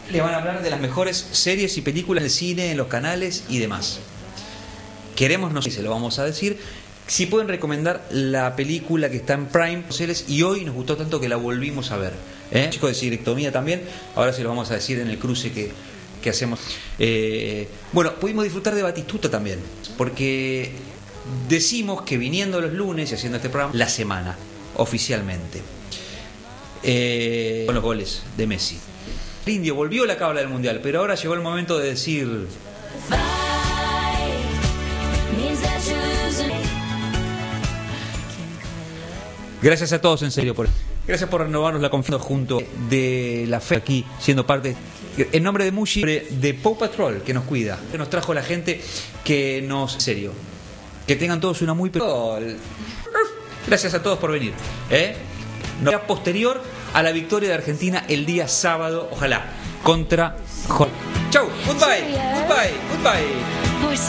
les van a hablar de las mejores series y películas del cine, en los canales y demás. Queremos, no sé si se lo vamos a decir, si pueden recomendar la película que está en Prime y hoy nos gustó tanto que la volvimos a ver. Chicos de Cirectomía también, ahora se lo vamos a decir en el cruce que hacemos. Bueno, pudimos disfrutar de Batistuta también, porque decimos que viniendo los lunes y haciendo este programa, la semana, oficialmente. Con los goles de Messi. El indio volvió a la cábala del mundial, pero ahora llegó el momento de decir. Gracias a todos, en serio, gracias por renovarnos la confianza junto de la fe aquí, siendo parte, en nombre de Mushi, de Paw Patrol, que nos cuida, que nos trajo la gente que nos. En serio, que tengan todos una muy. Gracias a todos por venir. Posterior a la victoria de Argentina el día sábado, ojalá, contra. Chau, goodbye, goodbye, goodbye.